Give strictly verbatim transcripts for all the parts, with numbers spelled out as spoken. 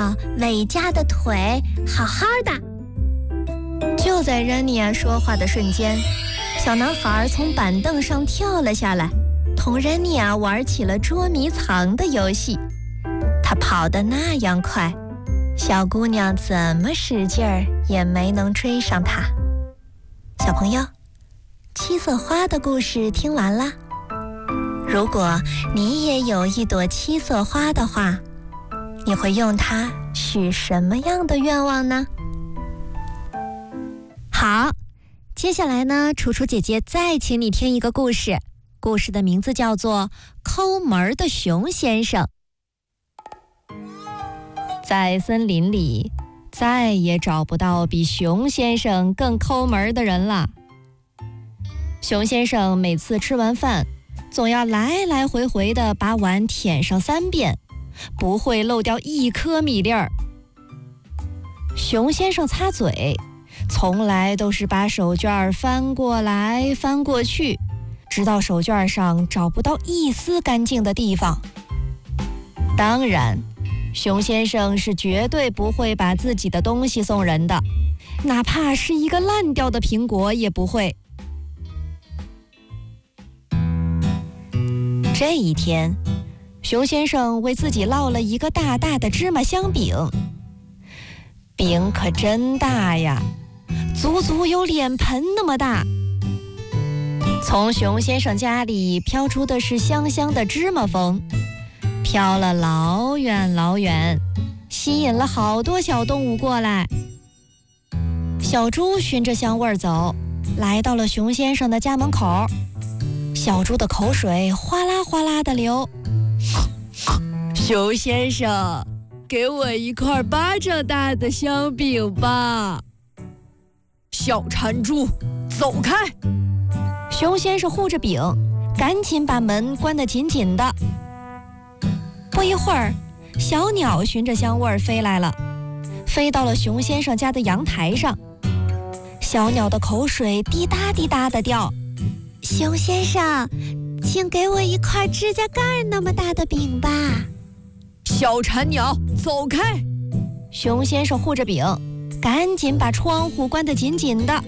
到伟嘉的腿好好的。就在任尼亚说话的瞬间，小男孩从板凳上跳了下来，同任尼亚玩起了捉迷藏的游戏。他跑得那样快，小姑娘怎么使劲儿也没能追上他。小朋友，七色花的故事听完啦。如果你也有一朵七色花的话，你会用它许什么样的愿望呢？好，接下来呢，楚楚姐姐再请你听一个故事，故事的名字叫做《抠门的熊先生》。在森林里，再也找不到比熊先生更抠门的人了。熊先生每次吃完饭，总要来来回回地把碗舔上三遍，不会漏掉一颗米粒儿。熊先生擦嘴，从来都是把手绢翻过来翻过去，直到手绢上找不到一丝干净的地方。当然，熊先生是绝对不会把自己的东西送人的，哪怕是一个烂掉的苹果也不会。这一天，熊先生为自己烙了一个大大的芝麻香饼，饼可真大呀，足足有脸盆那么大。从熊先生家里飘出的是香香的芝麻风，飘了老远老远，吸引了好多小动物过来。小猪循着香味走，来到了熊先生的家门口。小猪的口水哗啦哗啦地流。熊先生，给我一块巴掌大的香饼吧。 小馋猪，走开！ 熊先生护着饼，赶紧把门关得紧紧的。不一会儿，小鸟循着香味飞来了，飞到了熊先生家的阳台上。小鸟的口水滴答滴答地掉。熊先生，请给我一块指甲盖那么大的饼吧。 小馋鸟，走开！ 熊先生护着饼，赶紧把窗户关得紧紧的。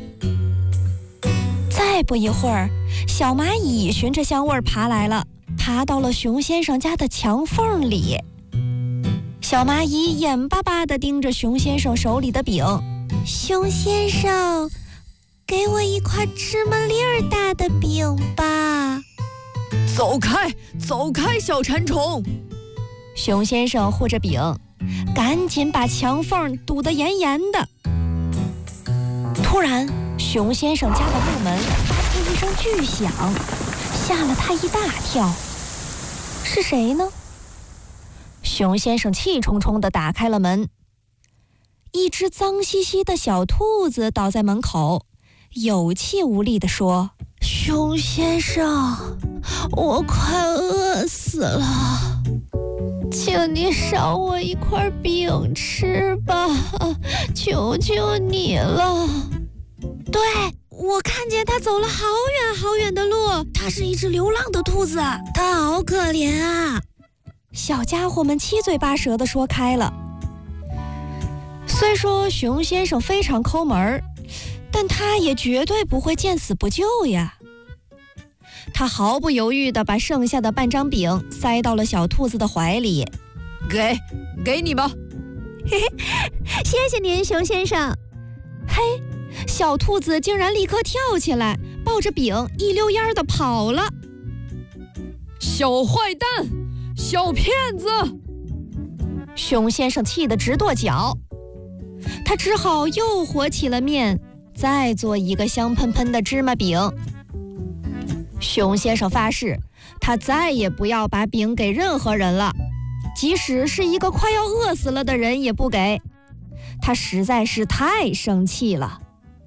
再不一会儿，小蚂蚁循着香味爬来了，爬到了熊先生家的墙缝里。小蚂蚁眼巴巴地盯着熊先生手里的饼。熊先生，给我一块芝麻粒儿大的饼吧。 走开，走开，小馋虫！ 熊先生护着饼，赶紧把墙缝堵得严严的。突然，熊先生家的木门发出一声巨响，吓了他一大跳。是谁呢？熊先生气冲冲地打开了门。一只脏兮兮的小兔子倒在门口，有气无力地说：熊先生，我快饿死了，请你赏我一块饼吃吧，求求你了。对，我看见他走了好远好远的路，他是一只流浪的兔子，他好可怜啊。小家伙们七嘴八舌地说开了。虽说熊先生非常抠门，但他也绝对不会见死不救呀。他毫不犹豫地把剩下的半张饼塞到了小兔子的怀里。 给，给你吧。 嘿嘿，谢谢您，熊先生。嘿，小兔子竟然立刻跳起来，抱着饼一溜烟地跑了。 小坏蛋，小骗子！ 熊先生气得直跺脚，他只好又和起了面，再做一个香喷喷的芝麻饼。熊先生发誓，他再也不要把饼给任何人了，即使是一个快要饿死了的人也不给。他实在是太生气了。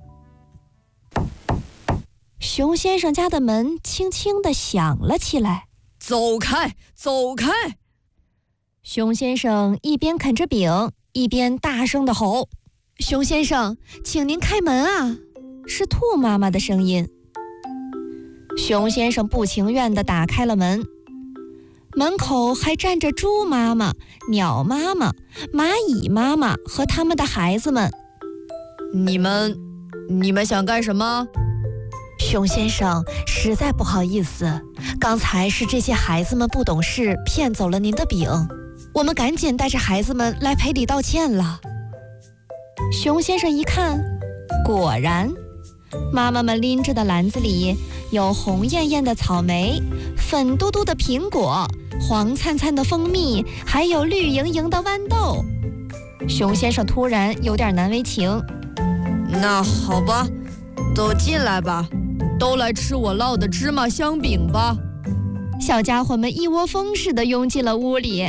熊先生家的门轻轻地响了起来。 走开，走开！ 熊先生一边啃着饼，一边大声地吼：熊先生，请您开门啊！是兔妈妈的声音。熊先生不情愿地打开了门。 门口还站着猪妈妈、鸟妈妈、蚂蚁妈妈和他们的孩子们。 你们，你们想干什么？ 熊先生，实在不好意思，刚才是这些孩子们不懂事，骗走了您的饼，我们赶紧带着孩子们来赔礼道歉了。熊先生一看，果然，妈妈们拎着的篮子里有红艳艳的草莓、粉嘟嘟的苹果、黄灿灿的蜂蜜，还有绿莹莹的豌豆。熊先生突然有点难为情。 那好吧，都进来吧，都来吃我烙的芝麻香饼吧。 小家伙们一窝蜂似的拥进了屋里，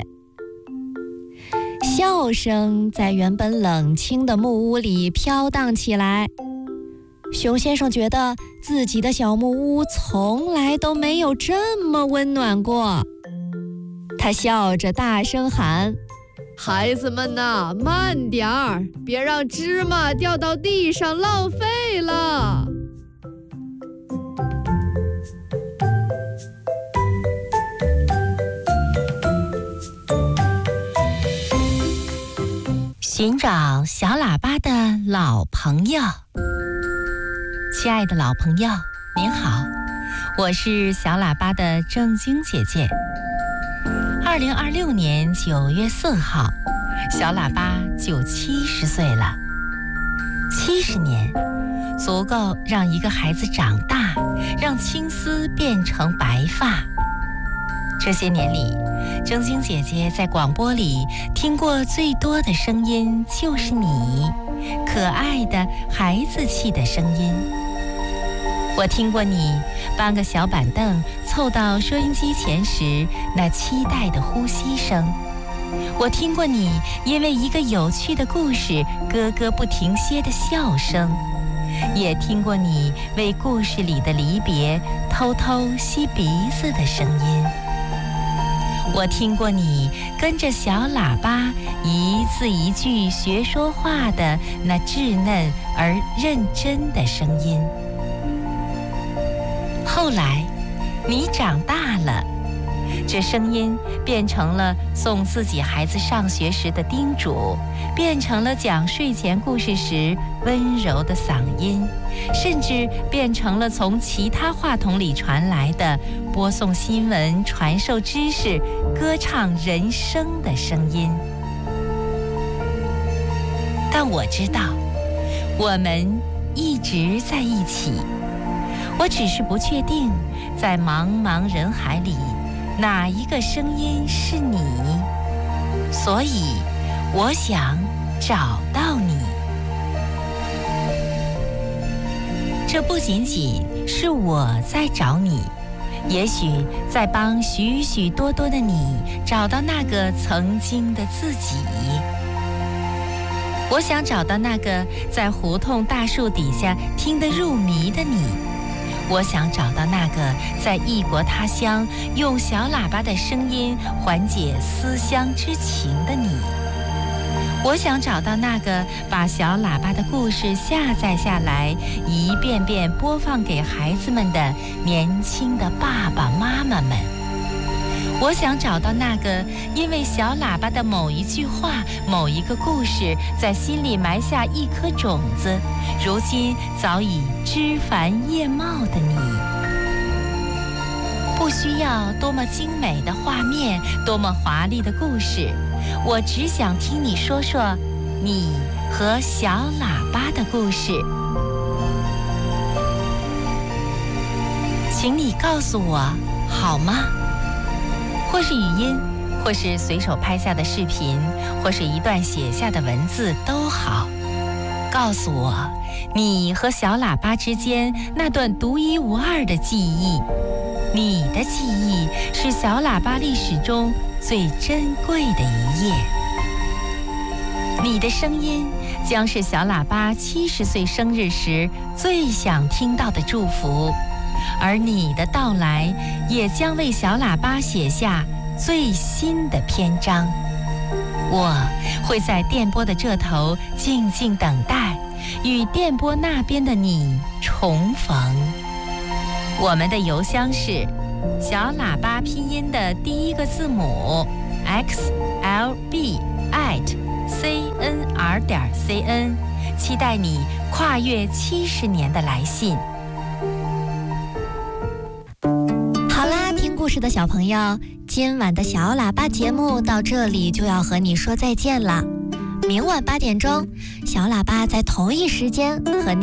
笑声在原本冷清的木屋里飘荡起来。熊先生觉得自己的小木屋从来都没有这么温暖过。他笑着大声喊： 孩子们呐，慢点儿，别让芝麻掉到地上浪费了。 寻找小喇叭的老朋友。亲爱的老朋友，您好，我是小喇叭的正晶姐姐。二零二六年九月四号，小喇叭就七十岁了。七十年，足够让一个孩子长大，让青丝变成白发。这些年里，正晶姐姐在广播里听过最多的声音就是你，可爱的孩子气的声音。我听过你搬个小板凳凑到收音机前时那期待的呼吸声，我听过你因为一个有趣的故事咯咯不停歇的笑声，也听过你为故事里的离别偷偷吸鼻子的声音。我听过你跟着小喇叭一字一句学说话的那稚嫩而认真的声音。后来你长大了，这声音变成了送自己孩子上学时的叮嘱，变成了讲睡前故事时温柔的嗓音，甚至变成了从其他话筒里传来的播送新闻、传授知识、歌唱人生的声音。但我知道，我们一直在一起，我只是不确定，在茫茫人海里，哪一个声音是你？所以，我想找到你。这不仅仅是我在找你，也许在帮许许多多的你找到那个曾经的自己。我想找到那个在胡同大树底下听得入迷的你。我想找到那个在异国他乡用小喇叭的声音缓解思乡之情的你。我想找到那个把小喇叭的故事下载下来，一遍遍播放给孩子们的年轻的爸爸妈妈们。我想找到那个因为小喇叭的某一句话、某一个故事，在心里埋下一颗种子，如今早已枝繁叶茂的你。不需要多么精美的画面，多么华丽的故事，我只想听你说说你和小喇叭的故事。请你告诉我好吗？或是语音，或是随手拍下的视频，或是一段写下的文字都好。告诉我你和小喇叭之间那段独一无二的记忆。你的记忆是小喇叭历史中最珍贵的一页。你的声音将是小喇叭七十岁生日时最想听到的祝福，而你的到来也将为小喇叭写下最新的篇章。我会在电波的这头静静等待，与电波那边的你重逢。我们的邮箱是小喇叭拼音的第一个字母 x l b at c n r 点 c n， 期待你跨越七十年的来信。 好啦，听故事的小朋友，今晚的小喇叭节目到这里就要和你说再见了。明晚八点钟，小喇叭在同一时间和你